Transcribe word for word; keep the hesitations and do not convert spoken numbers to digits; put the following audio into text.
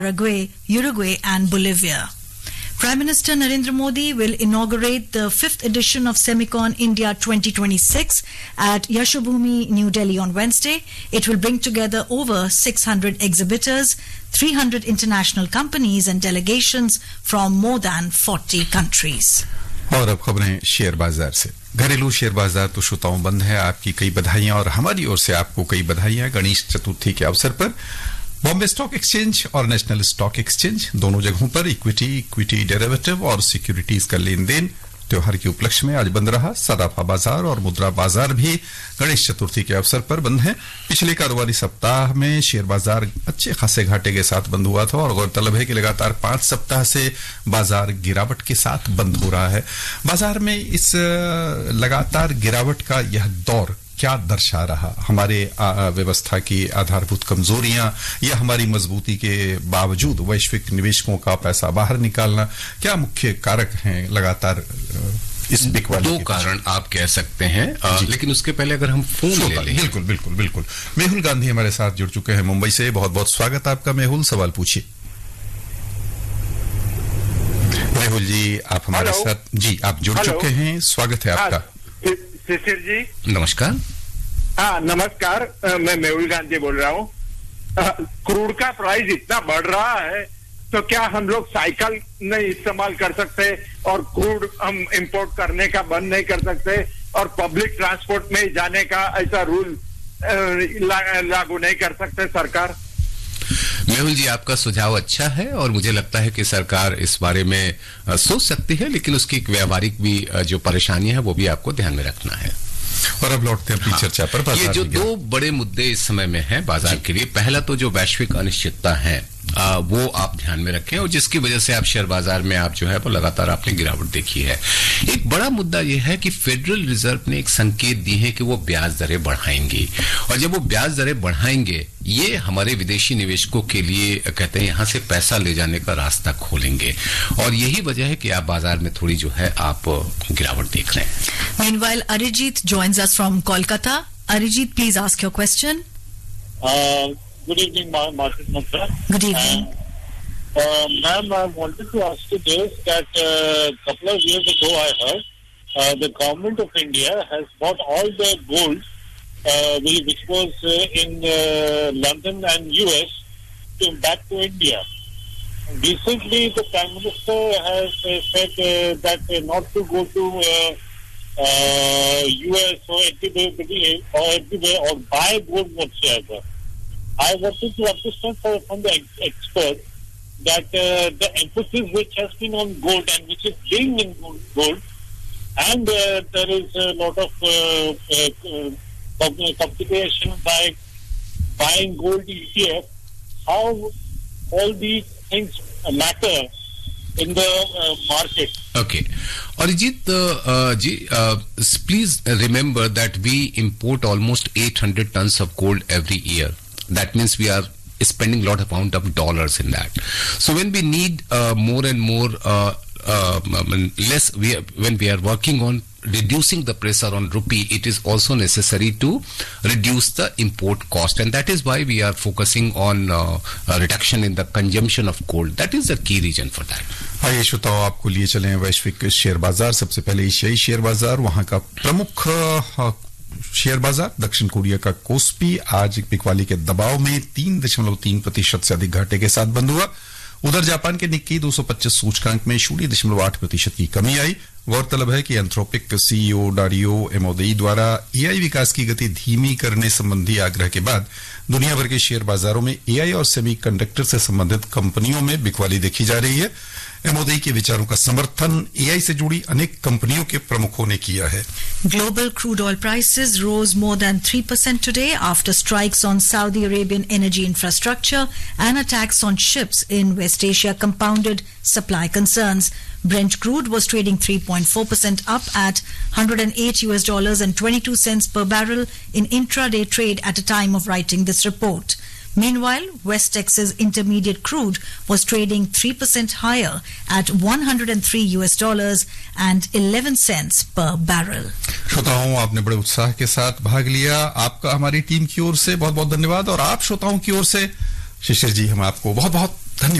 Paraguay, Uruguay and Bolivia. Prime Minister Narendra Modi will inaugurate the fifth edition of Semicon India twenty twenty-six at Yashobhoomi, New Delhi on Wednesday. It will bring together over six hundred exhibitors, three hundred international companies and delegations from more than forty countries. और अब खबरें share बाजार से। घरेलू share बाजार तो श्रोताओं बंद है। आपकी कई बधाइयां और हमारी ओर से आपको कई बधाइयां गणेश चतुर्थी के अवसर पर। बॉम्बे स्टॉक एक्सचेंज और नेशनल स्टॉक एक्सचेंज दोनों जगहों पर इक्विटी, इक्विटी डेरिवेटिव और सिक्योरिटीज का लेन देन त्योहार के उपलक्ष्य में आज बंद रहा। सराफा बाजार और मुद्रा बाजार भी गणेश चतुर्थी के अवसर पर बंद है। पिछले कारोबारी सप्ताह में शेयर बाजार अच्छे खासे घाटे के साथ बंद हुआ था और गौरतलब है कि लगातार पांच सप्ताह से बाजार गिरावट के साथ बंद हो रहा है। बाजार में इस लगातार गिरावट का यह दौर क्या दर्शा रहा? हमारे व्यवस्था की आधारभूत कमजोरियां या हमारी मजबूती के बावजूद वैश्विक निवेशकों का पैसा बाहर निकालना, क्या मुख्य कारक हैं लगातार इस बिकवाली? दो कारण आप कह सकते हैं, आ, लेकिन उसके पहले अगर हम फोन ले लें। बिल्कुल बिल्कुल बिल्कुल। मेहुल गांधी हमारे साथ जुड़ चुके हैं मुंबई से। बहुत बहुत स्वागत आपका मेहुल, सवाल पूछिए। मेहुल जी आप हमारे साथ, जी आप जुड़ चुके हैं, स्वागत है आपका। शिशिर जी नमस्कार। हाँ नमस्कार, मैं मेहुल गांधी बोल रहा हूँ। क्रूड का प्राइस इतना बढ़ रहा है तो क्या हम लोग साइकिल नहीं इस्तेमाल कर सकते और क्रूड हम इंपोर्ट करने का बंद नहीं कर सकते और पब्लिक ट्रांसपोर्ट में जाने का ऐसा रूल लागू नहीं कर सकते सरकार? मेहुल जी आपका सुझाव अच्छा है और मुझे लगता है कि सरकार इस बारे में सोच सकती है, लेकिन उसकी एक व्यावहारिक भी जो परेशानी है वो भी आपको ध्यान में रखना है। और अब लौटते हैं अपनी हाँ, चर्चा पर। ये जो दो बड़े मुद्दे इस समय में हैं बाजार के लिए, पहला तो जो वैश्विक अनिश्चितता है आ, वो आप ध्यान में रखें और जिसकी वजह से आप शेयर बाजार में आप जो है वो लगातार आपने गिरावट देखी है। एक बड़ा मुद्दा यह है कि फेडरल रिजर्व ने एक संकेत दी है कि वो ब्याज दरें बढ़ाएंगी और जब वो ब्याज दरें बढ़ाएंगे ये हमारे विदेशी निवेशकों के लिए कहते हैं यहां से पैसा ले जाने का रास्ता खोलेंगे और यही वजह है कि आप बाजार में थोड़ी जो है आप गिरावट देख रहे हैं। Meanwhile, Arijit joins us from Kolkata. Arijit, please ask your question. Uh, good evening, Martin Matra. Good evening. Uh, uh, ma'am, I wanted to ask you this, that a uh, couple of years ago I heard uh, the government of India has bought all the gold uh, which was uh, in uh, London and U S to back to India. Recently, the Prime Minister has uh, said uh, that uh, not to go to uh, uh, U S or anywhere or anywhere or buy gold whatsoever. I wanted to understand from the expert that uh, the emphasis which has been on gold and which is being in gold, and uh, there is a lot of uh, uh, complication by buying gold E T F. How all these things matter in the uh, market? Okay. Arijit uh, uh, ji, uh, please remember that we import almost eight hundred tons of gold every year. That means we are spending a lot amount of dollars in that. So when we need uh, more and more uh, uh, less, we are, when we are working on reducing the pressure on rupee, it is also necessary to reduce the import cost, and that is why we are focusing on uh, a reduction in the consumption of gold. That is the key reason for that. आइए श्रोताओं, आपको लिए चलें वैश्विक share बाजार। सबसे पहले एशियाई शेयर बाजार, वहां का प्रमुख शेयर बाजार दक्षिण कोरिया का कोस्पी आज बिकवाली के दबाव में तीन दशमलव तीन प्रतिशत से अधिक घाटे के साथ बंद हुआ। उधर जापान के निक्की दो सौ पच्चीस सूचकांक में शून्य दशमलव आठ प्रतिशत की कमी आई। गौरतलब है कि एंथ्रोपिक सीईओ डारियो एमोदेई द्वारा एआई विकास की गति धीमी करने संबंधी आग्रह के बाद दुनिया भर के शेयर बाजारों में एआई और सेमीकंडक्टर से संबंधित कंपनियों में बिकवाली देखी जा रही है। एमोदेई के विचारों का समर्थन एआई से जुड़ी अनेक कंपनियों के प्रमुखों ने किया है। Global crude oil prices rose more than three percent today after strikes on Saudi Arabian energy infrastructure and attacks on ships in West Asia compounded supply concerns. Brent crude was trading three point four percent up at one hundred eight U S dollars and twenty-two cents per barrel in intraday trade at a time of writing this report. Meanwhile, West Texas Intermediate crude was trading three percent higher at one hundred three U S dollars and eleven cents per barrel. श्रोताओं, आपने बड़े उत्साह के साथ भाग लिया। आपका हमारी टीम की ओर से बहुत बहुत धन्यवाद और आप श्रोताओं की ओर से शिशिर जी हम आपको बहुत बहुत